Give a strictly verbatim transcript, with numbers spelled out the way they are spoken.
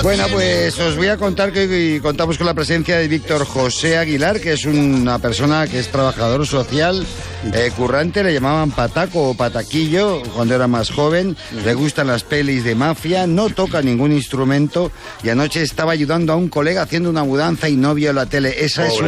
Bueno, pues os voy a contar que hoy contamos con la presencia de Víctor José Aguilar, que es una persona que es trabajador social, eh, currante, le llamaban pataco o pataquillo cuando era más joven, le gustan las pelis de mafia, no toca ningún instrumento y anoche estaba ayudando a un colega haciendo una mudanza y no vio la tele. Esa es